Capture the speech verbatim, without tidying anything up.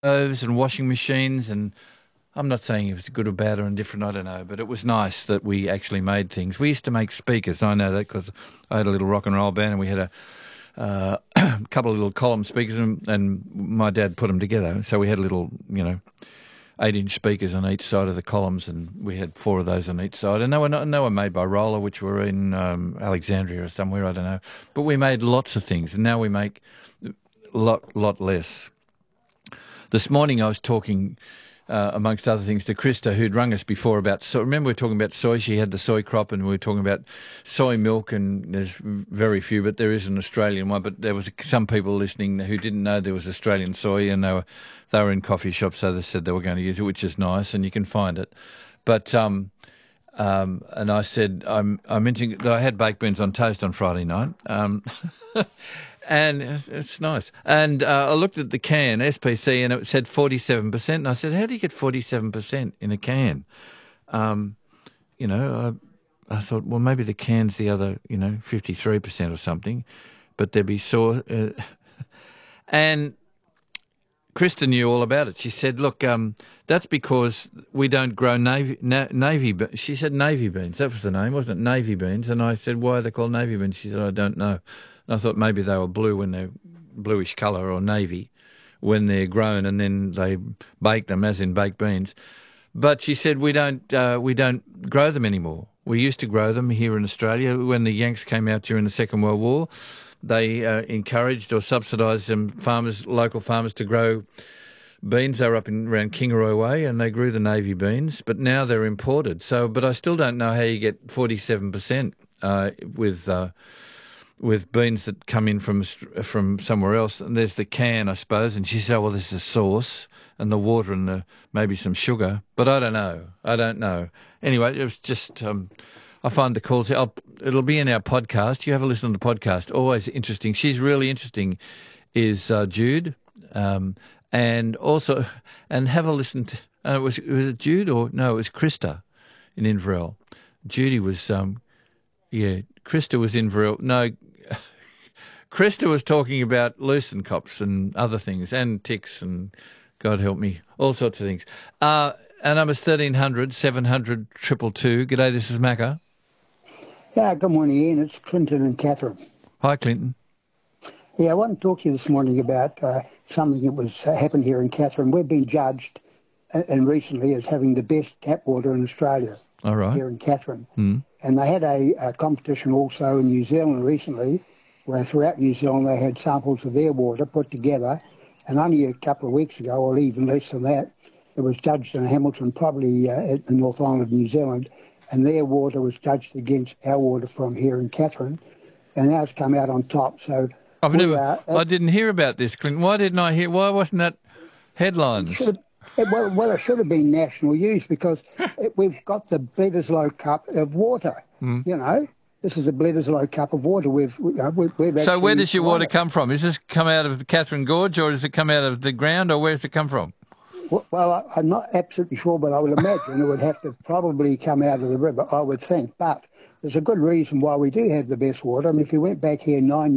Stoves and washing machines, and I'm not saying it was good or bad or indifferent, I don't know, but it was nice that we actually made things. We used to make speakers. I know that because I had a little rock and roll band, and we had a uh, couple of little column speakers, and, and my dad put them together. So we had little, you know, eight-inch speakers on each side of the columns, and we had four of those on each side. And they were, not, they were made by Roller, which were in um, Alexandria or somewhere, I don't know. But we made lots of things, and now we make a lot, lot less. This morning I was talking, uh, amongst other things, to Krista, who'd rung us before about soy. Remember we were talking about soy? She had the soy crop, and we were talking about soy milk, and there's very few, but there is an Australian one. But there was some people listening who didn't know there was Australian soy, and they were they were in coffee shops, so they said they were going to use it, which is nice, and you can find it. But um, um, and I said I'm I mentioned that I had baked beans on toast on Friday night. Um, And it's, it's nice. And uh, I looked at the can, S P C, and it said forty-seven percent. And I said, how do you get forty-seven percent in a can? Um, you know, I, I thought, well, maybe the can's the other, you know, fifty-three percent or something. But there'd be sore. Uh, and Krista knew all about it. She said, look, um, that's because we don't grow navy, na- navy beans. She said navy beans. That was the name, wasn't it? Navy beans. And I said, why are they called navy beans? She said, I don't know. I thought maybe they were blue when they're bluish colour, or navy when they're grown, and then they bake them, as in baked beans. But she said we don't uh, we don't grow them anymore. We used to grow them here in Australia. When the Yanks came out during the Second World War, they uh, encouraged or subsidised some farmers, local farmers, to grow beans. They were up in around Kingaroy Way, and they grew the navy beans. But now they're imported. So, but I still don't know how you get forty-seven percent uh, with. Uh, with beans that come in from from somewhere else. And there's the can, I suppose, and she said, oh, well, there's the sauce and the water and the maybe some sugar, but I don't know. I don't know. Anyway, it was just, um, I find the calls, I'll, it'll be in our podcast. You have a listen to the podcast. Always interesting. She's really interesting, is uh, Jude, um, and also, and have a listen to, uh, was, was it Jude or, no, it was Krista in Inverell. Judy was, um, yeah, Krista was in Inverell. No, Krista was talking about leucin cops and other things, and ticks, and God help me, all sorts of things. Uh, our number's thirteen hundred, seven hundred, two two two. G'day, this is Macca. Yeah, good morning, Ian. It's Clinton and Catherine. Hi, Clinton. Yeah, I want to talk to you this morning about uh, something that was uh, happened here in Catherine. We've been judged, uh, and recently, as having the best tap water in Australia. All right. Here in Catherine. Mm. And they had a, a competition also in New Zealand recently, where throughout New Zealand they had samples of their water put together, and only a couple of weeks ago, or even less than that, it was judged in Hamilton, probably uh, at the North Island of New Zealand, and their water was judged against our water from here in Catherine, and ours come out on top. So I've we, never, uh, I didn't hear about this, Clinton. Why didn't I hear? Why wasn't that headlines? Should, it, well, well, it should have been national use, because it, we've got the Bledisloe Cup of water. Mm. You know, this is a Bledisloe Cup of water. We've, we, uh, we've, we've so where does your water come from? Does this come out of the Catherine Gorge, or does it come out of the ground, or where does it come from? Well, well I, I'm not absolutely sure, but I would imagine it would have to probably come out of the river, I would think. But there's a good reason why we do have the best water. I mean, if you went back here nine